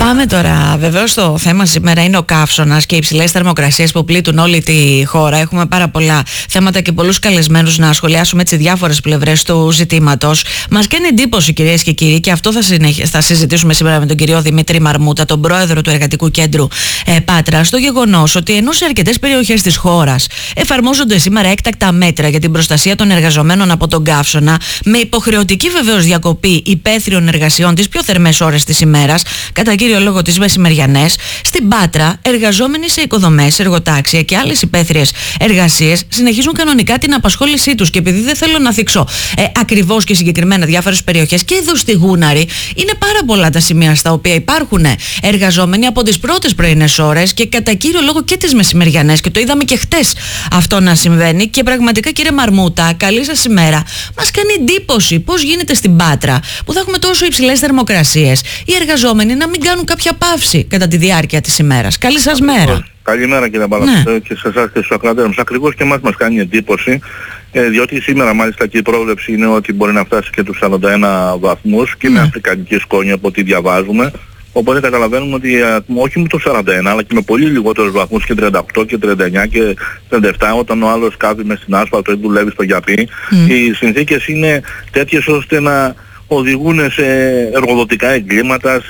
Πάμε τώρα. Βεβαίως το θέμα σήμερα είναι ο καύσωνας και οι υψηλές θερμοκρασίες που πλήττουν όλη τη χώρα. Έχουμε πάρα πολλά θέματα και πολλούς καλεσμένους να σχολιάσουμε έτσι διάφορες πλευρές του ζητήματος. Μας κάνει εντύπωση, κυρίες και κύριοι, και αυτό θα συζητήσουμε σήμερα με τον κύριο Δημήτρη Μαρμούτα, τον πρόεδρο του Εργατικού Κέντρου Πάτρας, στο γεγονός ότι ενώ σε αρκετές περιοχές της χώρας εφαρμόζονται σήμερα έκτακτα μέτρα για την προστασία των εργαζομένων από τον καύσωνα, με υποχρεωτική βεβαίως διακοπή υπαίθριων εργασιών τις πιο θερμές ώρες της ημέρας, κατά κύριο λόγο τις μεσημεριανές, στην Πάτρα εργαζόμενοι σε οικοδομές, εργοτάξια και άλλες υπαίθριες εργασίες συνεχίζουν κανονικά την απασχόλησή τους. Και επειδή δεν θέλω να θίξω ακριβώς και συγκεκριμένα διάφορες περιοχές, και εδώ στη Γούναρη είναι πάρα πολλά τα σημεία στα οποία υπάρχουν εργαζόμενοι από τις πρώτες πρωινές ώρες και κατά κύριο λόγο και τις μεσημεριανές, και το είδαμε και χτες αυτό να συμβαίνει. Και πραγματικά, κύριε Μαρμούτα, καλή σας ημέρα. Μας κάνει εντύπωση πώς γίνεται στην Πάτρα, που θα έχουμε τόσο υψηλές θερμοκρασίες, οι εργαζόμενοι να μην κάνουν κάποια παύση κατά τη διάρκεια της ημέρας. Καλή σας μέρα. Καλημέρα, κύριε Παλαιστέ, και σε εσάς και στους ακροατές μας. Ακριβώς και εμάς μας κάνει εντύπωση, διότι σήμερα μάλιστα και η πρόβλεψη είναι ότι μπορεί να φτάσει και τους 41 βαθμούς και με αφρικανική σκόνη από ό,τι διαβάζουμε. Οπότε καταλαβαίνουμε ότι όχι με τους 41, αλλά και με πολύ λιγότερους βαθμούς, και 38 και 39 και 37, όταν ο άλλος κάθεται μες στην άσφαλτο ή δουλεύει στο γιαπί, οι συνθήκες είναι τέτοιες ώστε να οδηγούν σε εργοδοτικά εγκλήματα,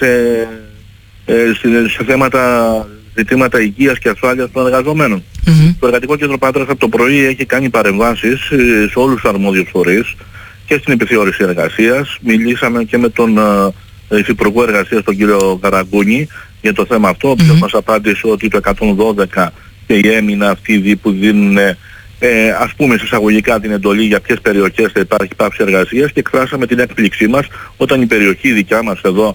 σε ζητήματα υγείας και ασφάλειας των εργαζομένων. Το Εργατικό Κέντρο Πάτρας από το πρωί έχει κάνει παρεμβάσεις σε όλους τους αρμόδιους φορείς και στην επιθεώρηση εργασίας. Μιλήσαμε και με τον Υφυπουργό Εργασίας, τον κύριο Καραγκούνη, για το θέμα αυτό, ο οποίος μας απάντησε ότι το 112 και η έμεινα αυτοί που δίνουν ας πούμε εισαγωγικά την εντολή για ποιες περιοχές θα υπάρχει πάυση εργασίας, και εκφράσαμε την έκπληξή μας όταν η περιοχή δικιά μας εδώ,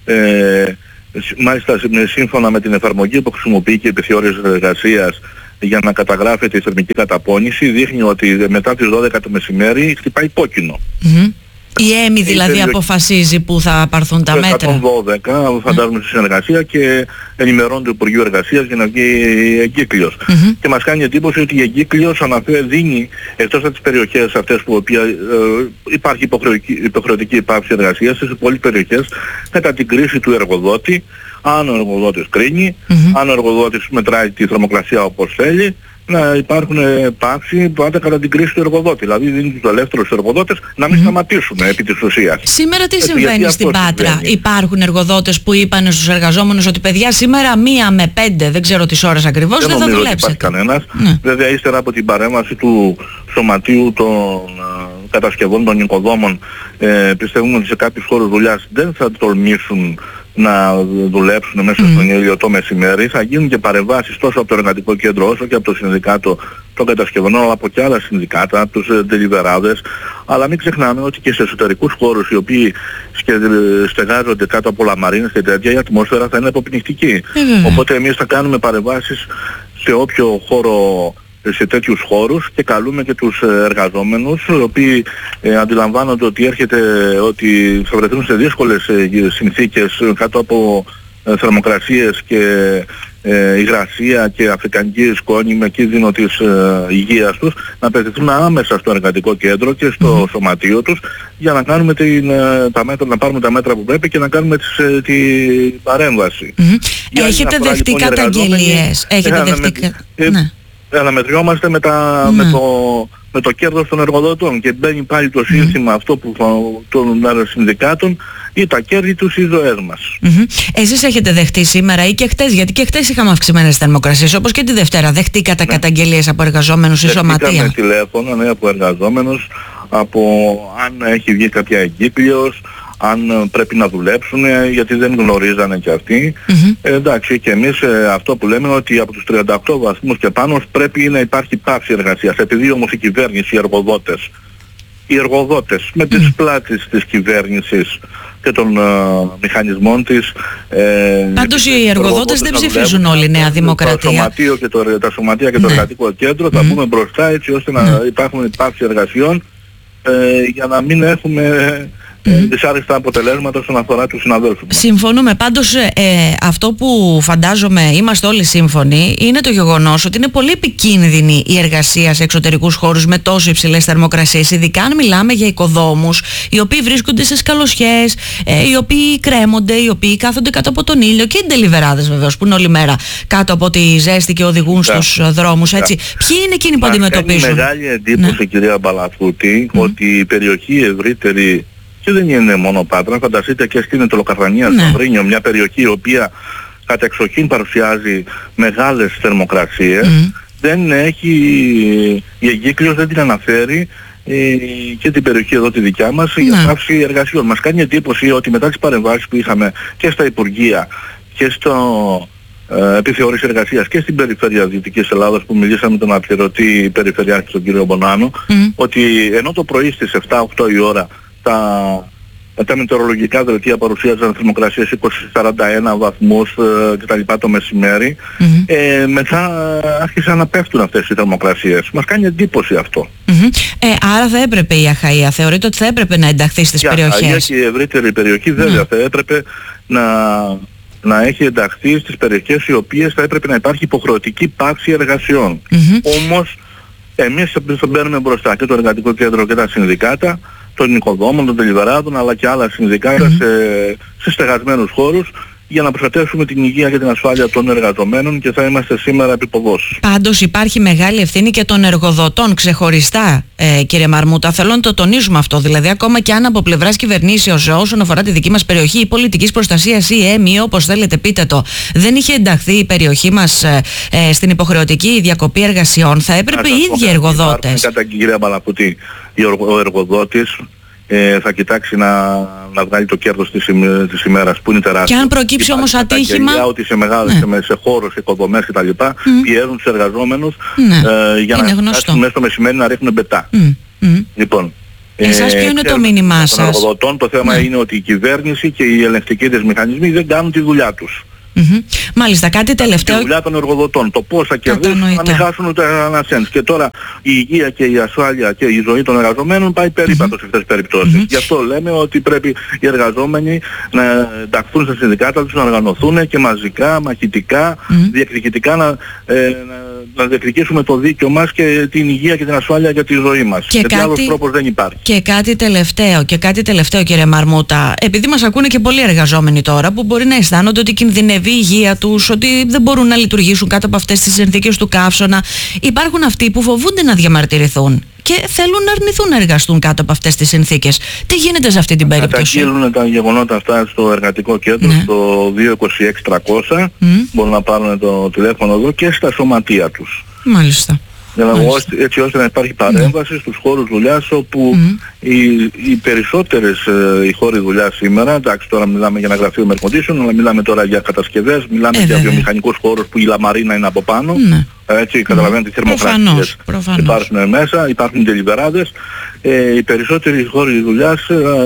μάλιστα σύμφωνα με την εφαρμογή που χρησιμοποιεί και η επιθεώρηση εργασίας για να καταγράφεται η θερμική καταπώνηση, δείχνει ότι μετά τις 12 το μεσημέρι χτυπάει κόκκινο. Η ΕΜΗ δηλαδή αποφασίζει που θα πάρθουν τα μέτρα. 112 φαντάζομαι στη συνεργασία και ενημερώνει το Υπουργείο Εργασίας για να βγει εγκύκλειος. Και μας κάνει εντύπωση ότι η εγκύκλειος δίνει, εκτός από τις περιοχές αυτές που υπάρχει υποχρεωτική πάυση εργασίας, σε πολλές περιοχές κατά την κρίση του εργοδότη, αν ο εργοδότης κρίνει, αν ο εργοδότης μετράει τη θερμοκρασία όπως θέλει, να υπάρχουν πάυση πάντα κατά την κρίση του εργοδότη. Δηλαδή δίνει τους ελεύθερους εργοδότες να μην σταματήσουν επί της ουσίας. Σήμερα τι συμβαίνει στην Πάτρα? Υπάρχουν εργοδότες που είπαν στους εργαζόμενους ότι παιδιά σήμερα 1 με 5, δεν ξέρω τις ώρες ακριβώς, δεν θα δουλέψετε? Δεν υπάρχει κανένας. Βέβαια ύστερα από την παρέμβαση του Σωματείου των Κατασκευών των Οικοδόμων, πιστεύουμε ότι σε κάποιους χώρους δουλειάς δεν θα τολμήσουν να δουλέψουν μέσα στον ήλιο το μεσημέρι. Θα γίνουν και παρεμβάσεις τόσο από το Εργατικό Κέντρο όσο και από το Συνδικάτο των Κατασκευών, αλλά από και άλλα συνδικάτα, από τους ντελιβεράδες. Αλλά μην ξεχνάμε ότι και σε εσωτερικούς χώρους οι οποίοι στεγάζονται κάτω από λαμαρίνες και τέτοια, η ατμόσφαιρα θα είναι αποπνικτική. Οπότε εμείς θα κάνουμε παρεμβάσεις σε όποιο χώρο, σε τέτοιους χώρους, και καλούμε και τους εργαζόμενους, οι οποίοι αντιλαμβάνονται ότι θα βρεθούν σε δύσκολες συνθήκες κάτω από θερμοκρασίες και υγρασία και αφρικανική σκόνη με κίνδυνο της υγείας τους, να απευθυνθούν άμεσα στο Εργατικό Κέντρο και στο Σωματείο τους για να κάνουμε να πάρουμε τα μέτρα που πρέπει και να κάνουμε την παρέμβαση. Έχετε δεχτεί καταγγελίες? Αναμετριόμαστε με το κέρδος των εργοδοτών και μπαίνει πάλι το σύνθημα αυτό των συνδικάτων, ή τα κέρδη τους ή οι ζωές μας. Εσείς έχετε δεχτεί σήμερα ή και χτες, γιατί και χτες είχαμε αυξημένες θερμοκρασίες, όπως και τη Δευτέρα, δεχτήκατε καταγγελίες από εργαζόμενους ή σωματεία? Δεχτήκαμε τηλέφωνα από εργαζόμενους, από αν έχει βγει κάποια εγκύκλειος, αν πρέπει να δουλέψουν, γιατί δεν γνωρίζανε και αυτοί. Εντάξει, και εμείς αυτό που λέμε ότι από τους 38 βαθμούς και πάνω πρέπει να υπάρχει πάυση εργασίας. Επειδή όμως η κυβέρνηση, οι εργοδότες με τις πλάτες της κυβέρνησης και των μηχανισμών της... Πάντως οι εργοδότες δεν ψηφίζουν όλοι Νέα Δημοκρατία. Τα σωματεία και το Εργατικό Κέντρο θα μπούμε μπροστά έτσι ώστε να υπάρχουν πάυση εργασιών, για να μην έχουμε δυσάρεστα αποτελέσματα όσον αφορά τους συναδέλφους μας. Συμφωνούμε. Πάντως αυτό που φαντάζομαι είμαστε όλοι σύμφωνοι είναι το γεγονός ότι είναι πολύ επικίνδυνη η εργασία σε εξωτερικούς χώρους με τόσο υψηλές θερμοκρασίες, ειδικά αν μιλάμε για οικοδόμους οι οποίοι βρίσκονται σε σκαλωσιές, οι οποίοι κρέμονται, οι οποίοι κάθονται κάτω από τον ήλιο, και οι ντελιβεράδες βεβαίως που είναι όλη μέρα κάτω από τη ζέστη και οδηγούν στους δρόμους, έτσι. Ποιοι είναι εκείνοι που αντιμετωπίζουν? Έχει μεγάλη εντύπωση, κυρία Μπαλαφούτη, ότι η περιοχή ευρύτερη, και δεν είναι μόνο Πάτρα, φανταστείτε και στην Ετωλοκαρνανία, στο Βρύνιο, μια περιοχή η οποία κατ' εξοχήν παρουσιάζει μεγάλες θερμοκρασίες, δεν έχει, η εγκύκλειος δεν την αναφέρει και την περιοχή εδώ τη δικιά μας για πάυση εργασιών. Μας κάνει εντύπωση ότι μετά τις παρεμβάσεις που είχαμε και στα Υπουργεία και στο επιθεώρηση εργασίας και στην περιφέρεια Δυτικής Ελλάδας, που μιλήσαμε με τον αναπληρωτή περιφερειάρχη τον κύριο Μπονάνο, ότι ενώ το πρωί στις 7-8 η ώρα τα μετεωρολογικά δελτία παρουσίαζαν θερμοκρασίες 20-41 βαθμούς κτλ. Το μεσημέρι, μετά άρχισαν να πέφτουν αυτές οι θερμοκρασίες. Μας κάνει εντύπωση αυτό. Άρα θα έπρεπε η Αχαΐα, θεωρείτε ότι θα έπρεπε να ενταχθεί στις περιοχές? Η Αχαΐα και η ευρύτερη περιοχή βέβαια θα έπρεπε να έχει ενταχθεί στις περιοχές οι οποίες θα έπρεπε να υπάρχει υποχρεωτική πάυση εργασιών. Όμως εμείς θα μπαίνουμε μπροστά, και το Εργατικό Κέντρο και τα συνδικάτα των οικοδόμων, των τελειβεράδων, αλλά και άλλα συνδικάτα σε στεγασμένους χώρους, για να προστατεύσουμε την υγεία και την ασφάλεια των εργαζομένων, και θα είμαστε σήμερα επιποδός. Πάντως υπάρχει μεγάλη ευθύνη και των εργοδοτών ξεχωριστά, κύριε Μαρμούτα. Θέλω να το τονίζουμε αυτό. Δηλαδή, ακόμα και αν από πλευράς κυβερνήσεως, όσον αφορά τη δική μας περιοχή, η πολιτικής προστασίας ή ΕΜΗ, όπως θέλετε πείτε το, δεν είχε ενταχθεί η περιοχή μας στην υποχρεωτική διακοπή εργασιών, θα έπρεπε οι ίδιοι εργοδότες. Κατά κυρία Μπαλαφούτη, ο εργοδότης θα κοιτάξει να βγάλει το κέρδος της ημέρας, που είναι τεράστιο. Και αν προκύψει όμως ατύχημα, ότι σε χώρους, οικοδομές κτλ. Πιέζουν τους εργαζόμενους για να φτάσουν μέσα στο μεσημέρι να ρίχνουν μπετά. Λοιπόν, εσάς ποιο είναι το μήνυμά σας? Των εργοδοτών το θέμα είναι ότι η κυβέρνηση και οι ελεγκτικοί της μηχανισμοί δεν κάνουν τη δουλειά τους. Μάλιστα, κάτι τελευταίο. Τη δουλειά των εργοδοτών, το πώς θα κερδίσουν, να μην χάσουν ούτε ένα σέντ. Και τώρα η υγεία και η ασφάλεια και η ζωή των εργαζομένων πάει περίπατο σε αυτές τις περιπτώσεις. Γι' αυτό λέμε ότι πρέπει οι εργαζόμενοι να ενταχθούν στα συνδικάτα τους, να οργανωθούν και μαζικά, μαχητικά, διεκδικητικά να διεκδικήσουμε το δίκαιο μας και την υγεία και την ασφάλεια για τη ζωή μας. Γιατί άλλος τρόπος δεν υπάρχει. Και κάτι τελευταίο, κύριε Μαρμούτα. Επειδή μας ακούνε και πολλοί εργαζόμενοι τώρα που μπορεί να αισθάνονται ότι κινδυνεύει η υγεία τους, ότι δεν μπορούν να λειτουργήσουν κάτω από αυτές τις συνθήκες του καύσωνα. Υπάρχουν αυτοί που φοβούνται να διαμαρτυρηθούν και θέλουν να αρνηθούν να εργαστούν κάτω από αυτές τις συνθήκες. Τι γίνεται σε αυτή την περίπτωση? Καταγγείλουν τα γεγονότα αυτά στο Εργατικό Κέντρο, στο 226-300, μπορούν να πάρουν το τηλέφωνο εδώ, και στα σωματεία τους. Μάλιστα. Έτσι ώστε να υπάρχει παρέμβαση στους χώρους δουλειάς, όπου οι περισσότερες οι χώροι δουλειάς σήμερα, εντάξει, τώρα μιλάμε για ένα γραφείο με air condition, αλλά μιλάμε τώρα για κατασκευές, μιλάμε για βιομηχανικούς χώρους που η λαμαρίνα είναι από πάνω, έτσι, καταλαβαίνετε, οι θερμοκρασίες υπάρχουν μέσα, υπάρχουν τελειβεράδες, οι περισσότεροι χώροι δουλειάς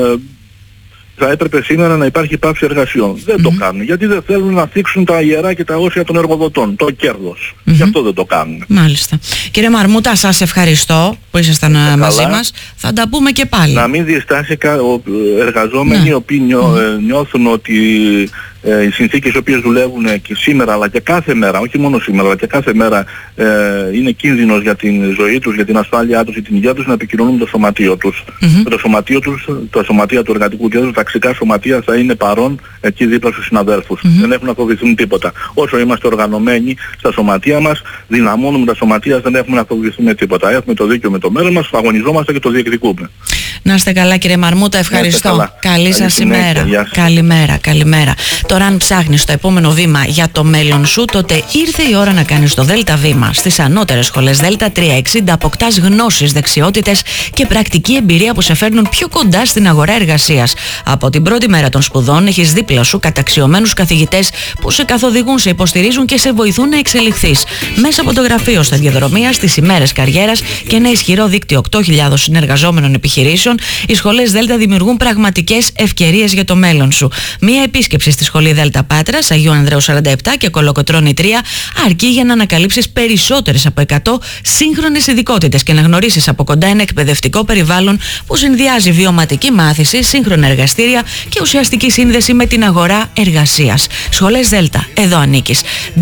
θα έπρεπε σήμερα να υπάρχει πάυση εργασιών. Δεν το κάνουν, γιατί δεν θέλουν να θίξουν τα ιερά και τα όσια των εργοδοτών, το κέρδος. Γι' αυτό δεν το κάνουν. Μάλιστα. Κύριε Μαρμούτα, σας ευχαριστώ που ήσασταν μαζί μας. Θα τα πούμε και πάλι. Να μην διστάσει εργαζόμενοι οι οποίοι νιώθουν ότι οι συνθήκες οι οποίες δουλεύουν και σήμερα αλλά και κάθε μέρα, όχι μόνο σήμερα αλλά και κάθε μέρα, είναι κίνδυνος για την ζωή τους, για την ασφάλειά τους, για την υγεία τους, να επικοινωνούν με το σωματείο τους. Με το σωματείο τους, τα σωματεία του Εργατικού Κέντρου, τα ταξικά σωματεία θα είναι παρόν εκεί δίπλα στους συναδέλφους. Δεν έχουν να φοβηθούν τίποτα. Όσο είμαστε οργανωμένοι στα σωματεία μας, δυναμώνουμε τα σωματεία, δεν έχουμε να φοβηθούμε τίποτα. Έχουμε το δίκαιο με το μέλλον μας, αγωνιζόμαστε και το διεκδικούμε. Να είστε καλά, κύριε Μαρμούτα, ευχαριστώ. Καλή σας ημέρα. Καλημέρα. Τώρα, αν ψάχνεις το επόμενο βήμα για το μέλλον σου, τότε ήρθε η ώρα να κάνεις το ΔΕΛΤΑ βήμα. Στις ανώτερες σχολές ΔΕΛΤΑ 360 αποκτάς γνώσεις, δεξιότητες και πρακτική εμπειρία που σε φέρνουν πιο κοντά στην αγορά εργασίας. Από την πρώτη μέρα των σπουδών έχεις δίπλα σου καταξιωμένους καθηγητές που σε καθοδηγούν, σε υποστηρίζουν και σε βοηθούν να εξελιχθείς. Μέσα από το γραφείο σταδιοδρομίας, στις ημέρες καριέρας και ένα ισχυρό δίκτυο 8.000 συνεργαζόμενων επιχειρήσεων, λοιπόν, οι σχολές Δέλτα δημιουργούν πραγματικές ευκαιρίες για το μέλλον σου. Μία επίσκεψη στη σχολή Δέλτα Πάτρας, Αγίου Ανδρέου 47 και Κολοκοτρώνη 3 αρκεί για να ανακαλύψεις περισσότερες από 100 σύγχρονες ειδικότητες και να γνωρίσεις από κοντά ένα εκπαιδευτικό περιβάλλον που συνδυάζει βιωματική μάθηση, σύγχρονα εργαστήρια και ουσιαστική σύνδεση με την αγορά εργασίας. Σχολές Δέλτα, εδώ ανήκεις.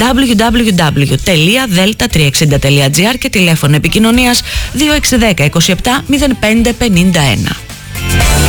www.delta360.gr και τηλέφωνο επικοινωνίας 2610 27 05 51.